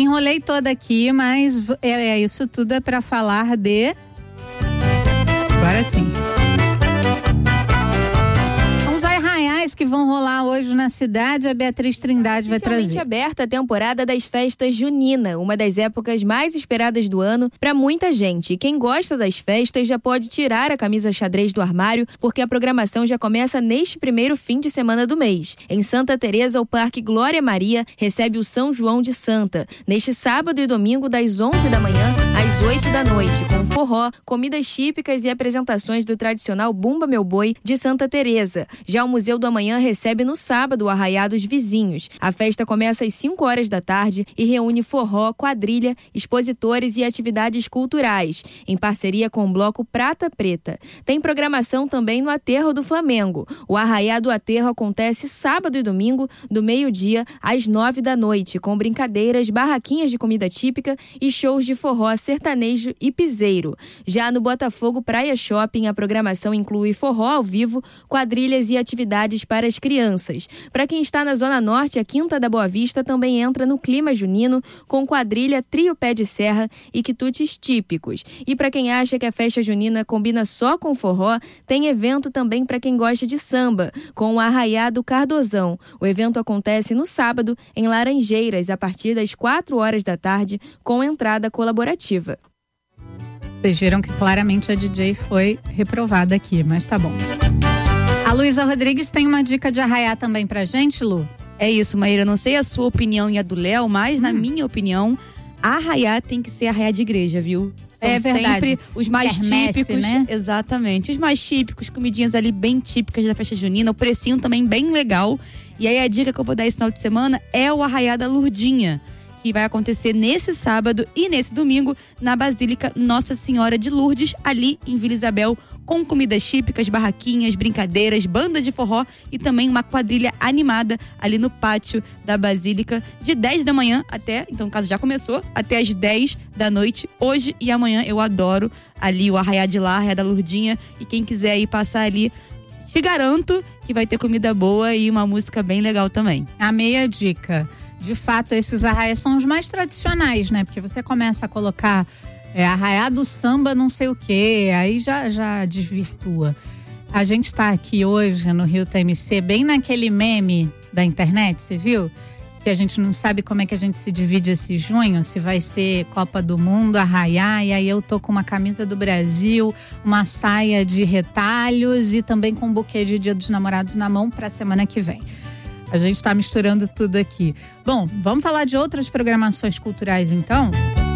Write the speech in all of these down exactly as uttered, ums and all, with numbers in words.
enrolei toda aqui, mas é, é isso tudo é para falar de... Agora sim. Os arraiais que vão rolar hoje na cidade, a Beatriz Trindade vai trazer. Oficialmente aberta a temporada das festas junina, uma das épocas mais esperadas do ano para muita gente. E quem gosta das festas já pode tirar a camisa xadrez do armário, porque a programação já começa neste primeiro fim de semana do mês. Em Santa Teresa, o Parque Glória Maria recebe o São João de Santa, neste sábado e domingo das onze da manhã às oito da noite, com forró, comidas típicas e apresentações do tradicional Bumba Meu Boi de Santa Teresa. Já o Museu do Amanhã recebe no sábado o Arraiá dos Vizinhos. A festa começa às cinco horas da tarde e reúne forró, quadrilha, expositores e atividades culturais, em parceria com o Bloco Prata Preta. Tem programação também no Aterro do Flamengo. O Arraiá do Aterro acontece sábado e domingo, do meio-dia às nove da noite, com brincadeiras, barraquinhas de comida típica e shows de forró, sertanejo e piseiro. Já no Botafogo Praia Shopping, a programação inclui forró ao vivo, quadrilhas e atividades para as crianças. Para quem está na Zona Norte, a Quinta da Boa Vista também entra no clima junino, com quadrilha, trio pé de serra e quitutes típicos. E para quem acha que a festa junina combina só com forró, tem evento também para quem gosta de samba, com o Arraiá do Cardozão. O evento acontece no sábado, em Laranjeiras, a partir das quatro horas da tarde, com entrada colaborativa. Vocês viram que claramente a D J foi reprovada aqui, mas tá bom. A Luísa Rodrigues tem uma dica de arraiá também pra gente, Lu? É isso, Maíra. Não sei a sua opinião e a do Léo, mas hum. na minha opinião, arraiá tem que ser arraiá de igreja, viu? São é verdade. Sempre os mais Quermesse, típicos, né? Exatamente. Os mais típicos, comidinhas ali bem típicas da festa junina, o precinho também bem legal. E aí a dica que eu vou dar esse final de semana é o arraiá da Lurdinha, que vai acontecer nesse sábado e nesse domingo na Basílica Nossa Senhora de Lourdes, ali em Vila Isabel, com comidas típicas, barraquinhas, brincadeiras, banda de forró e também uma quadrilha animada ali no pátio da Basílica, de dez da manhã até, então no caso já começou, até as dez da noite, hoje e amanhã. Eu adoro ali o arraiá de lá, arraiá da Lurdinha, e quem quiser ir passar ali, te garanto que vai ter comida boa e uma música bem legal também. A meia dica. De fato, esses arraiais são os mais tradicionais, né? Porque você começa a colocar é, arraiá do samba não sei o quê, aí já, já desvirtua. A gente tá aqui hoje no Rio T M C, bem naquele meme da internet, você viu? Que a gente não sabe como é que a gente se divide esse junho, se vai ser Copa do Mundo, arraiá, e aí eu tô com uma camisa do Brasil, uma saia de retalhos e também com um buquê de Dia dos Namorados na mão pra semana que vem. A gente está misturando tudo aqui. Bom, vamos falar de outras programações culturais, então?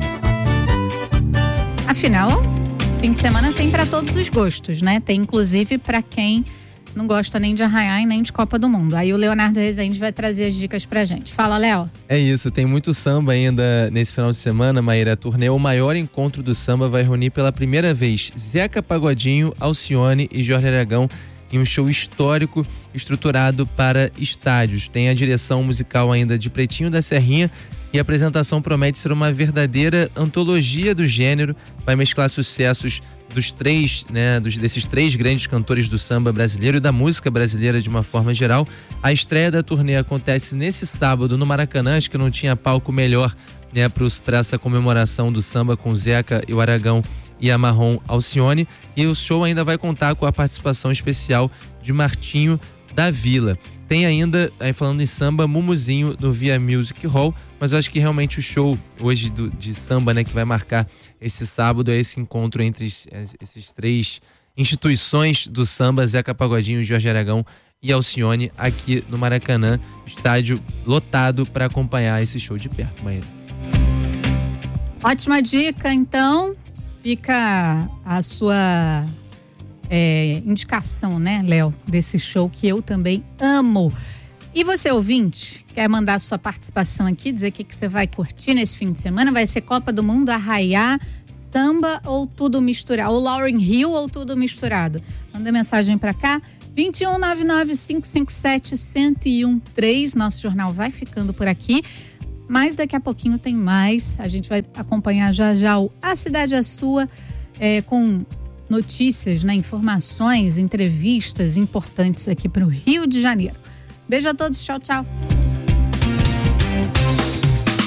Afinal, fim de semana tem para todos os gostos, né? Tem inclusive para quem não gosta nem de arraiá e nem de Copa do Mundo. Aí o Leonardo Rezende vai trazer as dicas pra gente. Fala, Léo. É isso, tem muito samba ainda nesse final de semana, Maíra. A turnê O Maior Encontro do Samba vai reunir pela primeira vez Zeca Pagodinho, Alcione e Jorge Aragão em um show histórico estruturado para estádios. Tem a direção musical ainda de Pretinho da Serrinha e a apresentação promete ser uma verdadeira antologia do gênero. Vai mesclar sucessos dos três, né, dos, desses três grandes cantores do samba brasileiro e da música brasileira de uma forma geral. A estreia da turnê acontece nesse sábado no Maracanã, acho que não tinha palco melhor, né, para essa comemoração do samba, com Zeca e o Aragão e a Marrom Alcione, e o show ainda vai contar com a participação especial de Martinho da Vila. Tem ainda, aí falando em samba, Mumuzinho no Via Music Hall, mas eu acho que realmente o show hoje do, de samba, né, que vai marcar esse sábado é esse encontro entre esses três instituições do samba, Zeca Pagodinho, Jorge Aragão e Alcione, aqui no Maracanã, estádio lotado para acompanhar esse show de perto, Maíra. Ótima dica, então. Fica a sua é, indicação, né, Léo, desse show que eu também amo. E você, ouvinte, quer mandar sua participação aqui, dizer o que, que você vai curtir nesse fim de semana? Vai ser Copa do Mundo, arraiá, samba ou tudo misturado? Ou Lauryn Hill ou tudo misturado? Manda mensagem pra cá, vinte e um, nove nove, cinco cinco sete, um zero um três. Nosso jornal vai ficando por aqui. Mas daqui a pouquinho tem mais. A gente vai acompanhar já já o A Cidade é Sua, é, com notícias, né, informações, entrevistas importantes aqui para o Rio de Janeiro. Beijo a todos, tchau, tchau.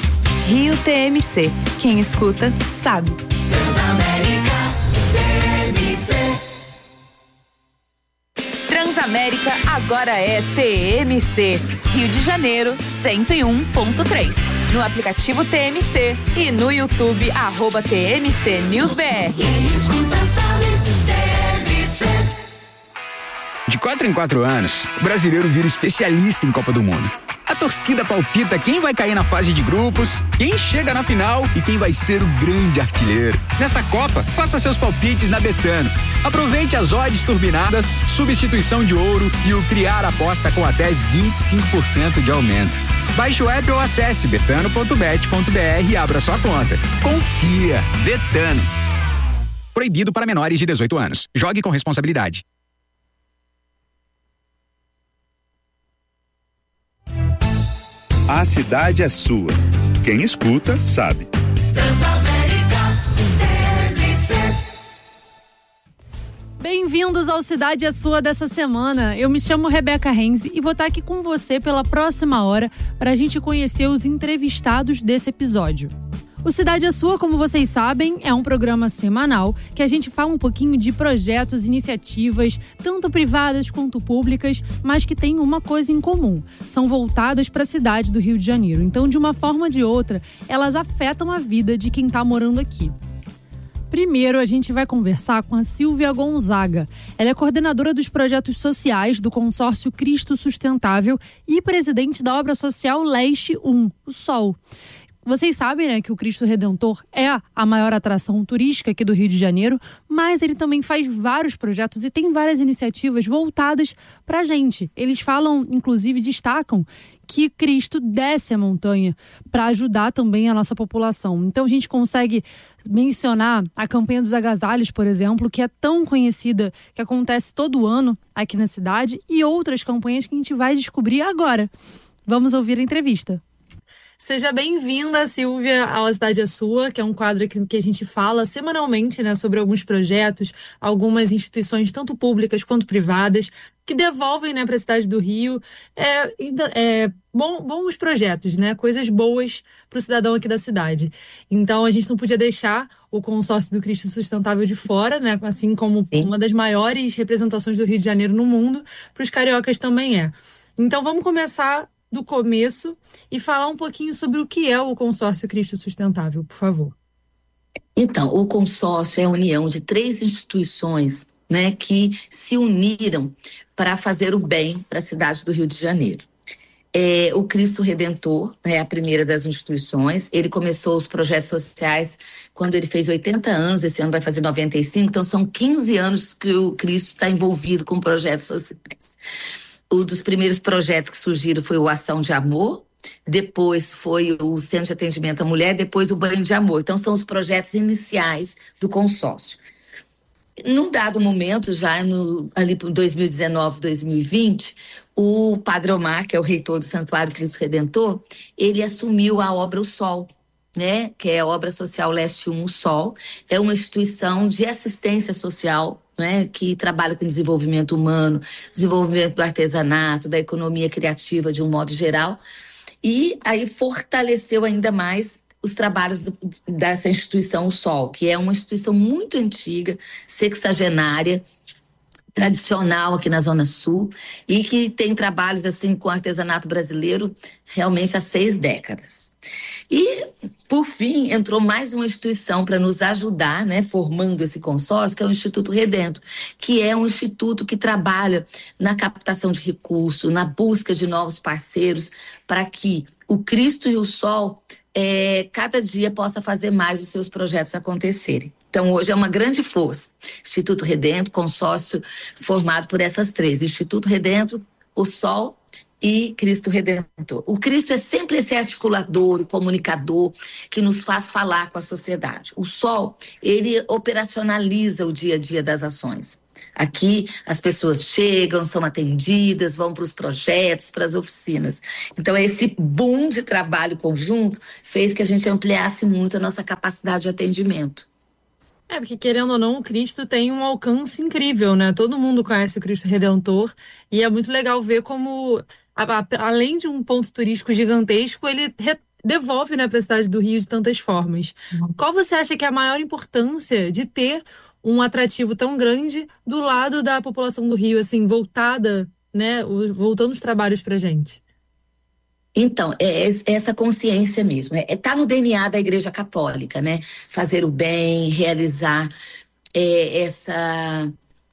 Rio T M C. Quem escuta, sabe. Transamérica T M C. Transamérica agora é T M C. Rio de Janeiro, cento e um ponto três. No aplicativo T M C e no YouTube, arroba T M C News B R. Quem escuta sabe, T M C. De quatro em quatro anos, o brasileiro vira especialista em Copa do Mundo. A torcida palpita quem vai cair na fase de grupos, quem chega na final e quem vai ser o grande artilheiro. Nessa Copa, faça seus palpites na Betano. Aproveite as odds turbinadas, substituição de ouro e o Criar Aposta com até vinte e cinco por cento de aumento. Baixe o app ou acesse betano ponto bet ponto br e abra sua conta. Confia. Betano. Proibido para menores de dezoito anos. Jogue com responsabilidade. A cidade é sua. Quem escuta, sabe. Transamérica T M C. Bem-vindos ao Cidade é Sua dessa semana. Eu me chamo Rebeca Renzi e vou estar aqui com você pela próxima hora para a gente conhecer os entrevistados desse episódio. O Cidade é Sua, como vocês sabem, é um programa semanal que a gente fala um pouquinho de projetos, iniciativas, tanto privadas quanto públicas, mas que têm uma coisa em comum. São voltadas para a cidade do Rio de Janeiro. Então, de uma forma ou de outra, elas afetam a vida de quem está morando aqui. Primeiro, a gente vai conversar com a Silvia Gonzaga. Ela é coordenadora dos projetos sociais do consórcio Cristo Sustentável e presidente da obra social Leste um, o Sol. Vocês sabem, né, que o Cristo Redentor é a maior atração turística aqui do Rio de Janeiro, mas ele também faz vários projetos e tem várias iniciativas voltadas para a gente. Eles falam, inclusive, destacam que Cristo desce a montanha para ajudar também a nossa população. Então a gente consegue mencionar a campanha dos agasalhos, por exemplo, que é tão conhecida, que acontece todo ano aqui na cidade, e outras campanhas que a gente vai descobrir agora. Vamos ouvir a entrevista. Seja bem-vinda, Silvia, ao A Cidade é Sua, que é um quadro que, que a gente fala semanalmente, né, sobre alguns projetos, algumas instituições, tanto públicas quanto privadas, que devolvem, né, para a cidade do Rio é, é, bom, bons projetos, né, coisas boas para o cidadão aqui da cidade. Então, a gente não podia deixar o consórcio do Cristo Sustentável de fora, né, assim como Sim. uma das maiores representações do Rio de Janeiro no mundo, para os cariocas também é. Então, vamos começar do começo e falar um pouquinho sobre o que é o consórcio Cristo Sustentável, por favor. Então, o consórcio é a união de três instituições, né, que se uniram para fazer o bem para a cidade do Rio de Janeiro. É, o Cristo Redentor é a primeira das instituições. Ele começou os projetos sociais quando ele fez oitenta anos, esse ano vai fazer noventa e cinco, então são quinze anos que o Cristo está envolvido com projetos sociais. Um dos primeiros projetos que surgiram foi o Ação de Amor, depois foi o Centro de Atendimento à Mulher, depois o Banho de Amor. Então, são os projetos iniciais do consórcio. Num dado momento, já no, ali por dois mil e dezenove, dois mil e vinte, o Padre Omar, que é o reitor do Santuário Cristo Redentor, ele assumiu a obra O Sol, né, que é a obra social Leste um, o Sol. É uma instituição de assistência social, né, que trabalha com desenvolvimento humano, desenvolvimento do artesanato, da economia criativa de um modo geral, e aí fortaleceu ainda mais os trabalhos do, dessa instituição, o Sol, que é uma instituição muito antiga, sexagenária, tradicional aqui na Zona Sul, e que tem trabalhos assim com artesanato brasileiro realmente há seis décadas. E, por fim, entrou mais uma instituição para nos ajudar, né, formando esse consórcio, que é o Instituto Redento, que é um instituto que trabalha na captação de recursos, na busca de novos parceiros, para que o Cristo e o Sol, é, cada dia, possa fazer mais os seus projetos acontecerem. Então, hoje é uma grande força. Instituto Redento, consórcio formado por essas três. Instituto Redento, o Sol e Cristo Redentor. O Cristo é sempre esse articulador, o comunicador que nos faz falar com a sociedade. O Sol, ele operacionaliza o dia a dia das ações. Aqui as pessoas chegam, são atendidas, vão para os projetos, para as oficinas. Então esse boom de trabalho conjunto fez que a gente ampliasse muito a nossa capacidade de atendimento. É, porque querendo ou não, o Cristo tem um alcance incrível, né? Todo mundo conhece o Cristo Redentor e é muito legal ver como, a, a, além de um ponto turístico gigantesco, ele re, devolve, né, para a cidade do Rio de tantas formas. Qual você acha que é a maior importância de ter um atrativo tão grande do lado da população do Rio, assim, voltada, né, voltando os trabalhos pra gente? Então, é essa consciência mesmo. É, tá no D N A da Igreja Católica, né? Fazer o bem, realizar é, essa...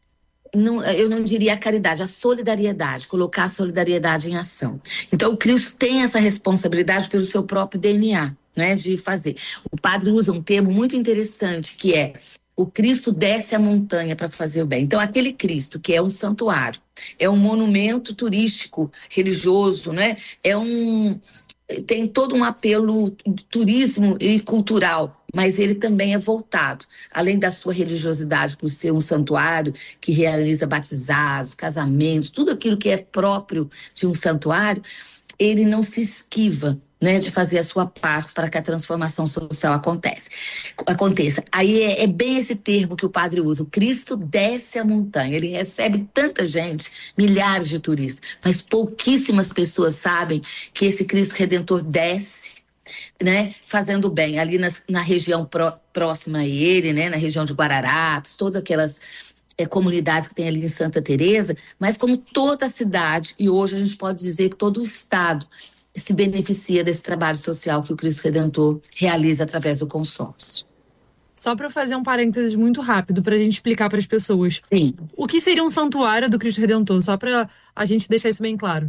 Não, eu não diria a caridade, a solidariedade, colocar a solidariedade em ação. Então, o Cristo tem essa responsabilidade pelo seu próprio D N A, né? De fazer. O padre usa um termo muito interessante, que é: o Cristo desce a montanha para fazer o bem. Então, aquele Cristo que é um santuário, é um monumento turístico, religioso, né? É um, tem todo um apelo de turismo e cultural, mas ele também é voltado, além da sua religiosidade, por ser um santuário que realiza batizados, casamentos, tudo aquilo que é próprio de um santuário, ele não se esquiva, né, de fazer a sua parte para que a transformação social acontece, aconteça. Aí é, é bem esse termo que o padre usa: o Cristo desce a montanha. Ele recebe tanta gente, milhares de turistas, mas pouquíssimas pessoas sabem que esse Cristo Redentor desce, né, fazendo bem, ali na, na região pró, próxima a ele, né, na região de Guararapes, todas aquelas é, comunidades que tem ali em Santa Teresa, mas como toda a cidade, e hoje a gente pode dizer que todo o estado se beneficia desse trabalho social que o Cristo Redentor realiza através do consórcio. Só para fazer um parênteses muito rápido, para a gente explicar para as pessoas. Sim. O que seria um santuário do Cristo Redentor? Só para a gente deixar isso bem claro.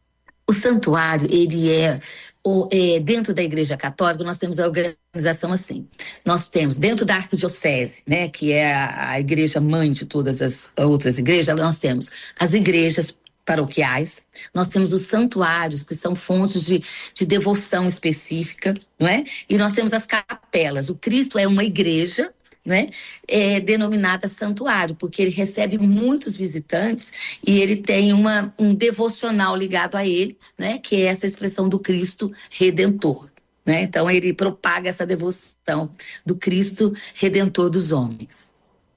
O santuário, ele é, o, é... Dentro da Igreja Católica, nós temos a organização assim. Nós temos, dentro da Arquidiocese, né, que é a, a igreja mãe de todas as outras igrejas, nós temos as igrejas paroquiais, nós temos os santuários, que são fontes de, de devoção específica, não é? E nós temos as capelas. O Cristo é uma igreja, né, é denominada santuário, porque ele recebe muitos visitantes e ele tem uma, um devocional ligado a ele, né, que é essa expressão do Cristo Redentor, né? Então ele propaga essa devoção do Cristo Redentor dos homens.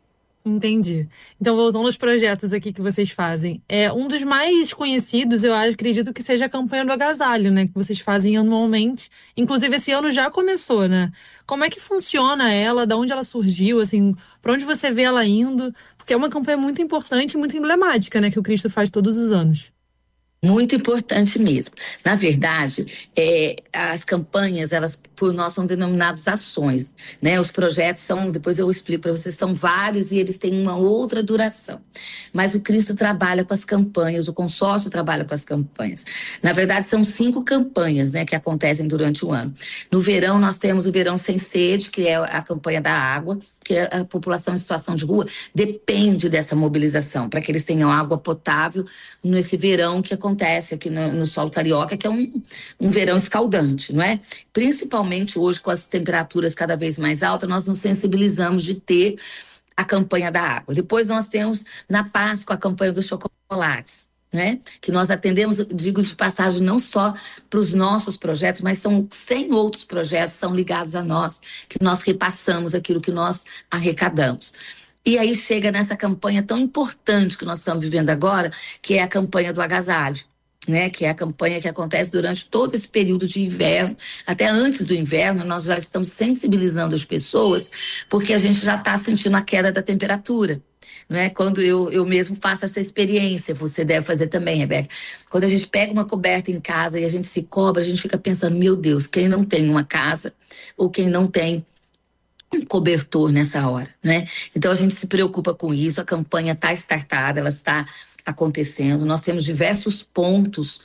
Entendi. Então, voltando aos projetos aqui que vocês fazem, é um dos mais conhecidos, eu acredito que seja a campanha do agasalho, né? Que vocês fazem anualmente. Inclusive, esse ano já começou, né? Como é que funciona ela? Da onde ela surgiu? Assim, para onde você vê ela indo? Porque é uma campanha muito importante e muito emblemática, né? Que o Cristo faz todos os anos. Muito importante mesmo. Na verdade, é, as campanhas, elas por nós são denominadas ações, né? Os projetos são, depois eu explico para vocês, são vários e eles têm uma outra duração. Mas o Cristo trabalha com as campanhas, o consórcio trabalha com as campanhas. Na verdade, são cinco campanhas, né, que acontecem durante o ano. No verão, nós temos o Verão Sem Sede, que é a campanha da água, porque a população em situação de rua depende dessa mobilização, para que eles tenham água potável nesse verão que acontece aqui no, no solo carioca, que é um, um verão escaldante, não é? Principalmente hoje, com as temperaturas cada vez mais altas, nós nos sensibilizamos de ter a campanha da água. Depois nós temos, na Páscoa, a campanha dos chocolates, né? Que nós atendemos, digo de passagem, não só para os nossos projetos, mas são cem outros projetos são ligados a nós, que nós repassamos aquilo que nós arrecadamos. E aí chega nessa campanha tão importante que nós estamos vivendo agora, que é a campanha do agasalho, né? Que é a campanha que acontece durante todo esse período de inverno, até antes do inverno, nós já estamos sensibilizando as pessoas, porque a gente já está sentindo a queda da temperatura. Né? Quando eu, eu mesmo faço essa experiência, você deve fazer também, Rebeca. Quando a gente pega uma coberta em casa e a gente se cobre, a gente fica pensando, meu Deus, quem não tem uma casa ou quem não tem um cobertor nessa hora, né? Então a gente se preocupa com isso, a campanha está startada, ela está acontecendo, nós temos diversos pontos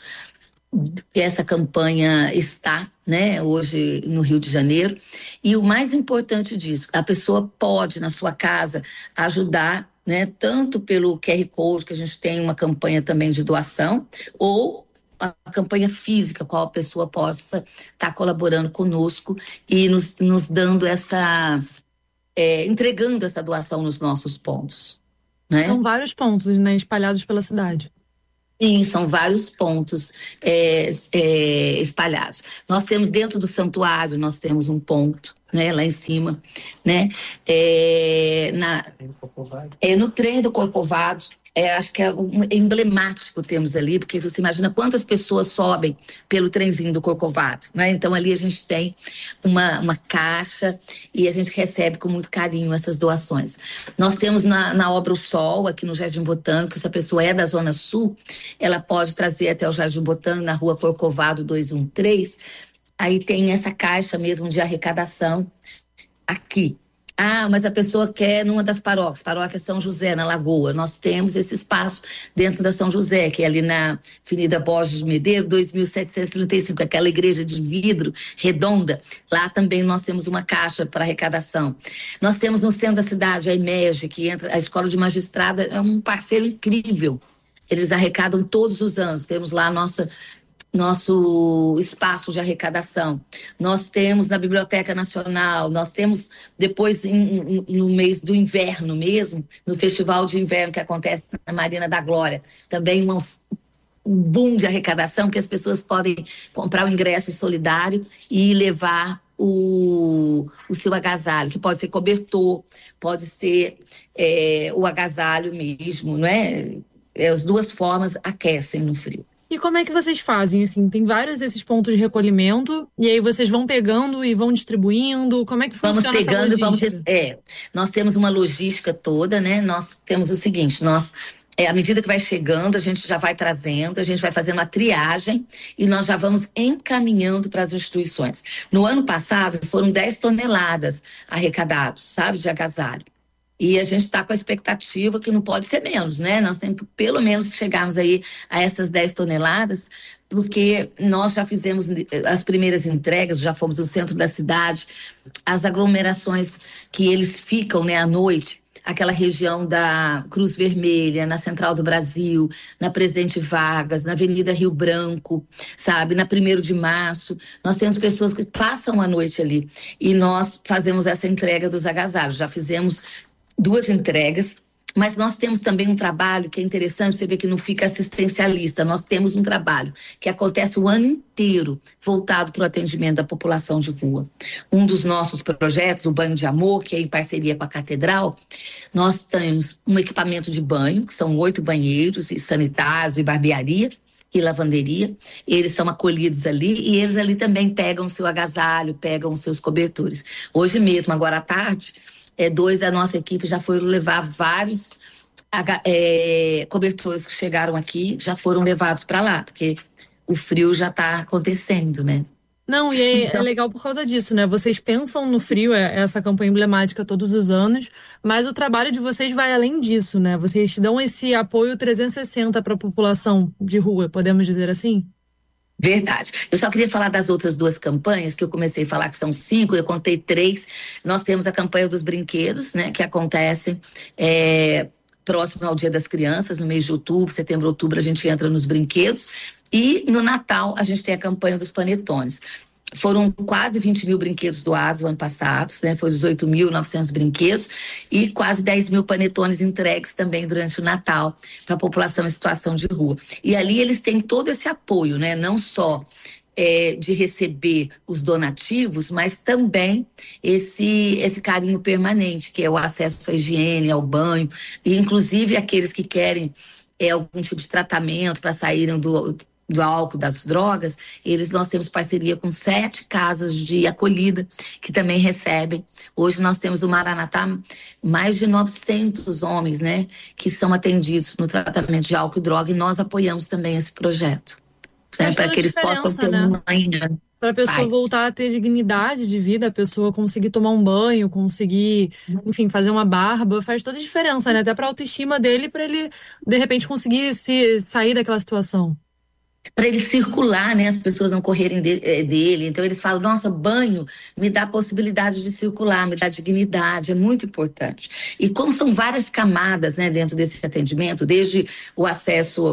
que essa campanha está, né, hoje no Rio de Janeiro, e o mais importante disso, a pessoa pode na sua casa ajudar, né, tanto pelo Q R Code, que a gente tem uma campanha também de doação, ou a campanha física, qual a pessoa possa estar tá colaborando conosco e nos, nos dando essa, é, entregando essa doação nos nossos pontos. Né? São vários pontos, né, espalhados pela cidade. Sim, são vários pontos é, é, espalhados. Nós temos dentro do santuário, nós temos um ponto, né, lá em cima, né, é, na, é, no trem do Corcovado, É, acho que é um emblemático temos ali, porque você imagina quantas pessoas sobem pelo trenzinho do Corcovado, né? Então ali a gente tem uma, uma caixa e a gente recebe com muito carinho essas doações. Nós temos na, na obra O Sol, aqui no Jardim Botânico, se a pessoa é da Zona Sul, ela pode trazer até o Jardim Botânico, na rua Corcovado duzentos e treze, aí tem essa caixa mesmo de arrecadação aqui. Ah, mas a pessoa quer numa das paróquias, paróquia São José, na Lagoa. Nós temos esse espaço dentro da São José, que é ali na Avenida Borges de Medeiros, dois mil setecentos e trinta e cinco, aquela igreja de vidro redonda. Lá também nós temos uma caixa para arrecadação. Nós temos no centro da cidade a IMEG, que entra, a Escola de Magistrado é um parceiro incrível. Eles arrecadam todos os anos. Temos lá a nossa... nosso espaço de arrecadação. Nós temos na Biblioteca Nacional, nós temos depois em, em, no mês do inverno mesmo, no Festival de Inverno que acontece na Marina da Glória, também uma, um boom de arrecadação que as pessoas podem comprar o ingresso solidário e levar o, o seu agasalho, que pode ser cobertor, pode ser é, o agasalho mesmo, não é? As duas formas aquecem no frio. E como é que vocês fazem, assim? Tem vários desses pontos de recolhimento, e aí vocês vão pegando e vão distribuindo? Como é que funciona vamos pegando, essa logística? Vamos, é, nós temos uma logística toda, né? Nós temos o seguinte, nós, é, à medida que vai chegando, a gente já vai trazendo, a gente vai fazendo a triagem e nós já vamos encaminhando para as instituições. No ano passado, foram dez toneladas arrecadados, sabe, de agasalho. E a gente está com a expectativa que não pode ser menos, né? Nós temos que pelo menos chegarmos aí a essas dez toneladas, porque nós já fizemos as primeiras entregas, já fomos no centro da cidade, as aglomerações que eles ficam, né, à noite, aquela região da Cruz Vermelha, na Central do Brasil, na Presidente Vargas, na Avenida Rio Branco, sabe, na primeiro de março, nós temos pessoas que passam a noite ali e nós fazemos essa entrega dos agasalhos, já fizemos duas entregas, mas nós temos também um trabalho que é interessante, você vê que não fica assistencialista, nós temos um trabalho que acontece o ano inteiro voltado para o atendimento da população de rua. Um dos nossos projetos, o Banho de Amor, que é em parceria com a Catedral, nós temos um equipamento de banho, que são oito banheiros e sanitários e barbearia e lavanderia, eles são acolhidos ali e eles ali também pegam o seu agasalho, pegam os seus cobertores. Hoje mesmo, agora à tarde, É, dois da nossa equipe já foram levar vários é, cobertores que chegaram aqui, já foram levados para lá, porque o frio já está acontecendo, né? Não, e é, então... é legal por causa disso, né? Vocês pensam no frio, é essa campanha emblemática todos os anos, mas o trabalho de vocês vai além disso, né? Vocês dão esse apoio trezentos e sessenta para a população de rua, podemos dizer assim? Verdade. Eu só queria falar das outras duas campanhas, que eu comecei a falar que são cinco, eu contei três. Nós temos a campanha dos brinquedos, né, que acontece é, próximo ao Dia das Crianças, no mês de outubro, setembro, outubro, a gente entra nos brinquedos. E no Natal, a gente tem a campanha dos panetones. Foram quase vinte mil brinquedos doados o ano passado, né? Foi dezoito mil e novecentos brinquedos e quase dez mil panetones entregues também durante o Natal para a população em situação de rua. E ali eles têm todo esse apoio, né? Não só é, de receber os donativos, mas também esse, esse carinho permanente, que é o acesso à higiene, ao banho, e inclusive aqueles que querem é, algum tipo de tratamento para saírem do... do álcool, das drogas, eles, nós temos parceria com sete casas de acolhida que também recebem. Hoje nós temos no Maranatá mais de novecentos homens, né, que são atendidos no tratamento de álcool e droga, e nós apoiamos também esse projeto, né, para que eles possam ter né? uma ainda. Para a pessoa Paz. voltar a ter dignidade de vida, a pessoa conseguir tomar um banho, conseguir, enfim, fazer uma barba, faz toda a diferença, né? Até para a autoestima dele, para ele, de repente, conseguir se sair daquela situação. Para ele circular, né? As pessoas não correrem de, é, dele. Então eles falam, nossa, banho me dá a possibilidade de circular, me dá dignidade, é muito importante. E como são várias camadas, né, dentro desse atendimento, desde o acesso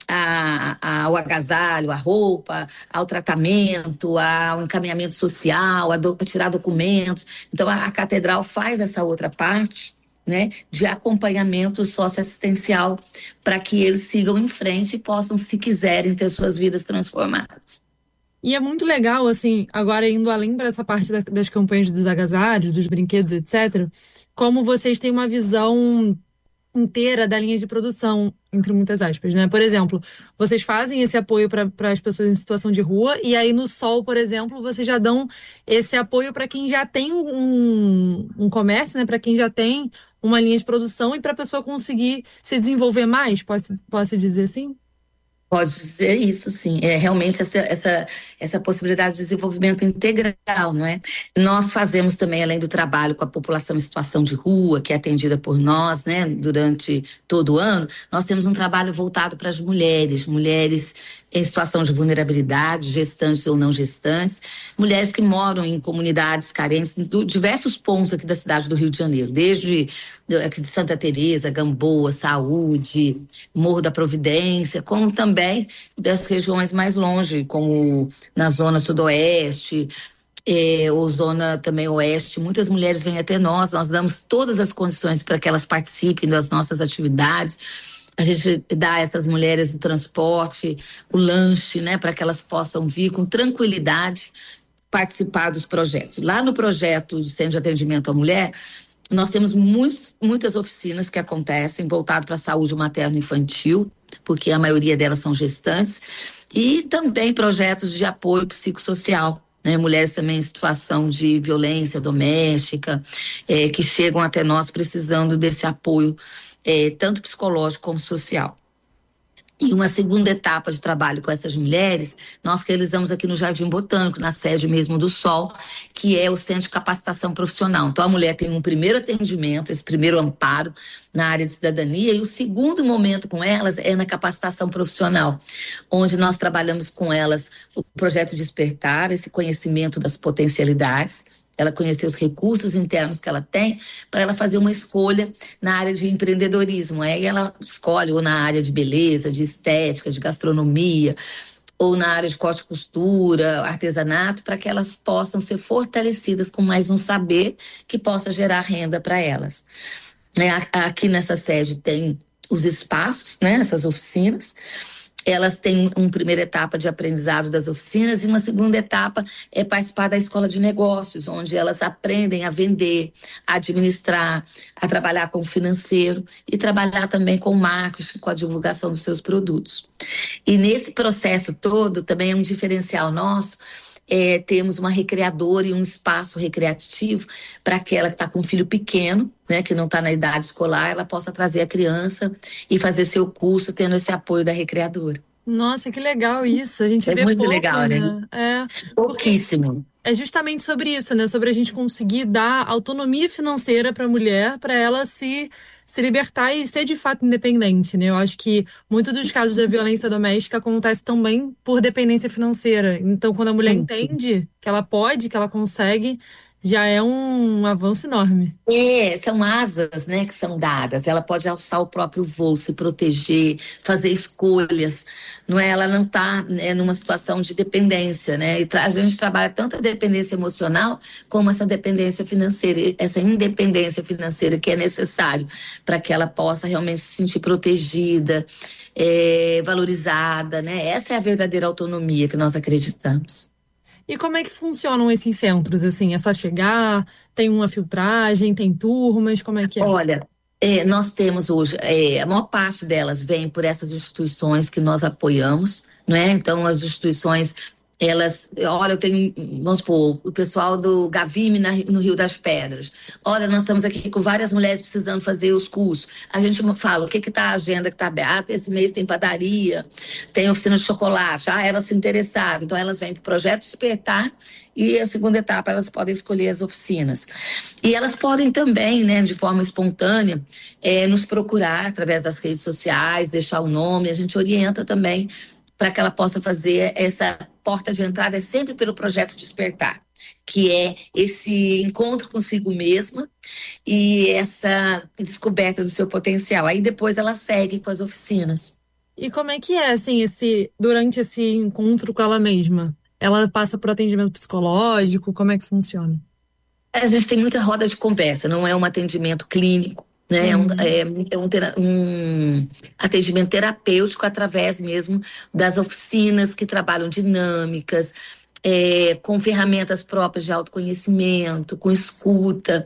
a, a, ao agasalho, à roupa, ao tratamento, ao encaminhamento social, a, do, a tirar documentos. Então a, a Catedral faz essa outra parte, né, de acompanhamento socioassistencial para que eles sigam em frente e possam, se quiserem, ter suas vidas transformadas. E é muito legal, assim, agora indo além para essa parte da, das campanhas dos agasalhos, dos brinquedos, etcétera, como vocês têm uma visão inteira da linha de produção, entre muitas aspas, né? Por exemplo, vocês fazem esse apoio para as pessoas em situação de rua e aí no Sol, por exemplo, vocês já dão esse apoio para quem já tem um, um comércio, né? Para quem já tem uma linha de produção e para a pessoa conseguir se desenvolver mais, pode, pode se dizer assim? Pode dizer isso, sim. É realmente essa, essa, essa possibilidade de desenvolvimento integral, não é? Nós fazemos também, além do trabalho com a população em situação de rua, que é atendida por nós, né, durante todo o ano, nós temos um trabalho voltado para as mulheres, mulheres em situação de vulnerabilidade, gestantes ou não gestantes, mulheres que moram em comunidades carentes em diversos pontos aqui da cidade do Rio de Janeiro, desde aqui de Santa Teresa, Gamboa, Saúde, Morro da Providência, como também das regiões mais longe, como na zona sudoeste, é, ou zona também oeste. Muitas mulheres vêm até nós, nós damos todas as condições para que elas participem das nossas atividades. A gente dá a essas mulheres o transporte, o lanche, né, para que elas possam vir com tranquilidade participar dos projetos. Lá no projeto de Centro de Atendimento à Mulher, nós temos muitos, muitas oficinas que acontecem voltado para a saúde materno-infantil, porque a maioria delas são gestantes, e também projetos de apoio psicossocial. Né, mulheres também em situação de violência doméstica, é, que chegam até nós precisando desse apoio, é, tanto psicológico como social. E uma segunda etapa de trabalho com essas mulheres, nós realizamos aqui no Jardim Botânico, na sede mesmo do Sol, que é o Centro de Capacitação Profissional. Então a mulher tem um primeiro atendimento, esse primeiro amparo na área de cidadania, e o segundo momento com elas é na capacitação profissional, onde nós trabalhamos com elas o projeto Despertar, esse conhecimento das potencialidades, ela conhecer os recursos internos que ela tem, para ela fazer uma escolha na área de empreendedorismo. Aí ela escolhe ou na área de beleza, de estética, de gastronomia, ou na área de corte e costura, artesanato, para que elas possam ser fortalecidas com mais um saber que possa gerar renda para elas. Aqui nessa sede tem os espaços, né, essas oficinas. Elas têm uma primeira etapa de aprendizado das oficinas e uma segunda etapa é participar da escola de negócios, onde elas aprendem a vender, a administrar, a trabalhar com o financeiro e trabalhar também com o marketing, com a divulgação dos seus produtos. E nesse processo todo, também é um diferencial nosso, é, temos uma recreadora e um espaço recreativo para aquela que está com um filho pequeno, né, que não está na idade escolar, ela possa trazer a criança e fazer seu curso tendo esse apoio da recreadora. Nossa, que legal isso. A gente é vê muito pouco, legal, né? né? É, pouquíssimo. É justamente sobre isso, né? Sobre a gente conseguir dar autonomia financeira para a mulher, para ela se se libertar e ser de fato independente, né? Eu acho que muitos dos casos da violência doméstica acontece também por dependência financeira. Então, quando a mulher Sim. entende que ela pode, que ela consegue, já é um avanço enorme. É, são asas, né, que são dadas. Ela pode alçar o próprio voo, se proteger, fazer escolhas. Não é? Ela não está, né, numa situação de dependência, né? E tra- a gente trabalha tanto a dependência emocional como essa dependência financeira, essa independência financeira que é necessário para que ela possa realmente se sentir protegida, é, valorizada, né? Essa é a verdadeira autonomia que nós acreditamos. E como é que funcionam esses centros, assim? É só chegar, tem uma filtragem, tem turmas, como é que é? Olha, é, nós temos hoje, é, a maior parte delas vem por essas instituições que nós apoiamos, né? Então, as instituições, elas, olha, eu tenho, vamos supor, o pessoal do Gavime na, no Rio das Pedras. Olha, nós estamos aqui com várias mulheres precisando fazer os cursos. A gente fala, o que que tá a agenda que está aberta? Esse mês tem padaria, tem oficina de chocolate. Ah, elas se interessaram. Então, elas vêm para o Projeto Despertar e a segunda etapa, elas podem escolher as oficinas. E elas podem também, né, de forma espontânea, é, nos procurar através das redes sociais, deixar o nome. A gente orienta também para que ela possa fazer essa porta de entrada é sempre pelo Projeto Despertar, que é esse encontro consigo mesma e essa descoberta do seu potencial. Aí depois ela segue com as oficinas. E como é que é, assim, esse, durante esse encontro com ela mesma? Ela passa por atendimento psicológico? Como é que funciona? A gente tem muita roda de conversa, não é um atendimento clínico, né? Uhum. É, um, é um, tera, um atendimento terapêutico através mesmo das oficinas que trabalham dinâmicas, é, com ferramentas próprias de autoconhecimento, com escuta,